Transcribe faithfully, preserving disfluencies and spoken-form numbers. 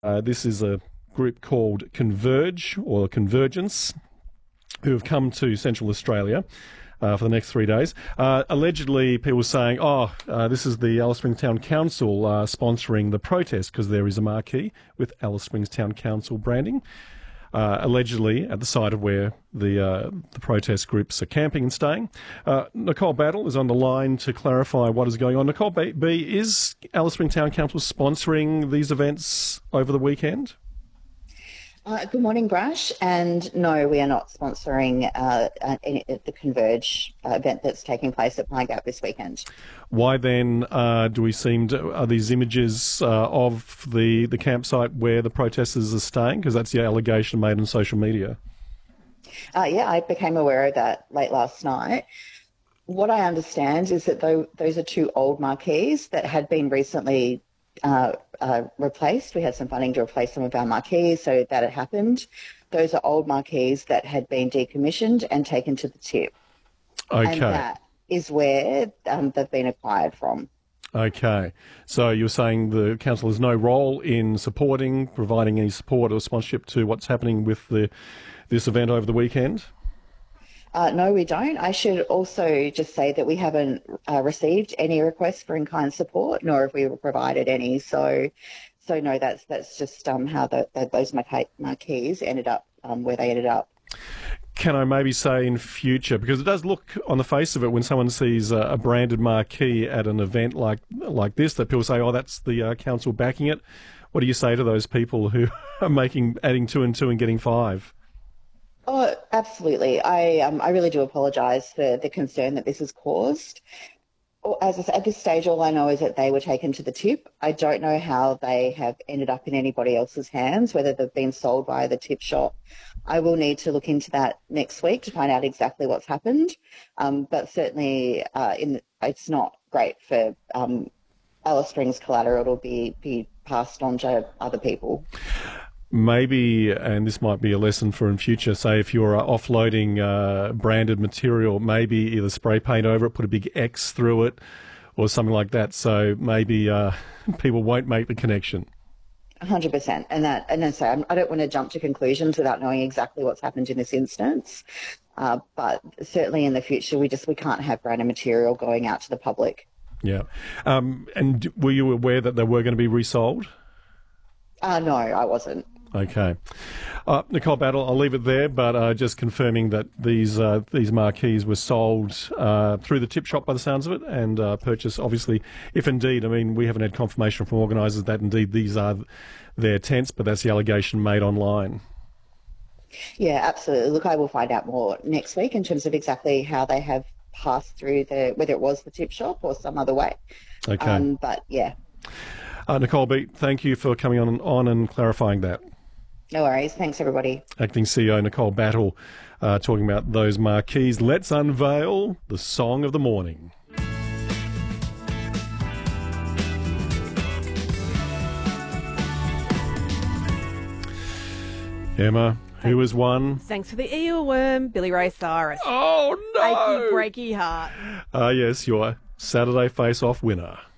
Uh, this is a group called Converge or Convergence, who have come to Central Australia uh, for the next three days. Uh, allegedly, people saying, oh, uh, this is the Alice Springs Town Council uh, sponsoring the protest because there is a marquee with Alice Springs Town Council branding, uh, allegedly at the site of where the uh, the protest groups are camping and staying. Uh, Nicole Battle is on the line to clarify what is going on. Nicole B, B is Alice Springs Town Council sponsoring these events over the weekend? Uh, good morning, Brash. And no, we are not sponsoring uh, any, the Converge uh, event that's taking place at Pine Gap this weekend. Why then uh, do we seem to, are these images uh, of the, the campsite where the protesters are staying? Because that's the allegation made on social media. Uh, yeah, I became aware of that late last night. What I understand is that though, those are two old marquees that had been recently Uh, uh, replaced. We had some funding to replace some of our marquees, so that had happened. Those are old marquees that had been decommissioned and taken to the tip. Okay. And that is where um, they've been acquired from. Okay. So you're saying the council has no role in supporting, providing any support or sponsorship to what's happening with the this event over the weekend? Uh, no, we don't. I should also just say that we haven't uh, received any requests for in-kind support, nor have we provided any. So, so no, that's that's just um, how the, the, those marquees ended up um, where they ended up. Can I maybe say in future, because it does look on the face of it when someone sees a, a branded marquee at an event like like this, that people say, oh, that's the uh, council backing it. What do you say to those people who are making adding two and two and getting five? Oh, absolutely. I um, I really do apologise for the concern that this has caused. As I said, at this stage, all I know is that they were taken to the tip. I don't know how they have ended up in anybody else's hands, whether they've been sold by the tip shop. I will need to look into that next week to find out exactly what's happened. Um, but certainly, uh, in it's not great for um, Alice Springs collateral. It'll be be passed on to other people. Maybe, and this might be a lesson for in future, say if you're uh, offloading uh, branded material, maybe either spray paint over it, put a big X through it, or something like that, so maybe uh, people won't make the connection. one hundred percent. And that, and then so I don't want to jump to conclusions without knowing exactly what's happened in this instance. Uh, but certainly in the future, we just we can't have branded material going out to the public. Yeah. Um, and were you aware that they were going to be resold? Uh, no, I wasn't. Okay. Uh, Nicole Battle, I'll leave it there, but uh, just confirming that these uh, these marquees were sold uh, through the tip shop by the sounds of it, and uh, purchased, obviously, if indeed, I mean, we haven't had confirmation from organisers that indeed these are their tents, but that's the allegation made online. Yeah, absolutely. Look, I will find out more next week in terms of exactly how they have passed through the, whether it was the tip shop or some other way. Okay. Um, but yeah. Uh, Nicole B, thank you for coming on, on and clarifying that. No worries. Thanks, everybody. Acting C E O Nicole Battle uh, talking about those marquees. Let's unveil the song of the morning. Emma, who was one? Thanks for the earworm, Billy Ray Cyrus. Oh, no! Achy, breaky heart. Ah, uh, yes, your Saturday face-off winner.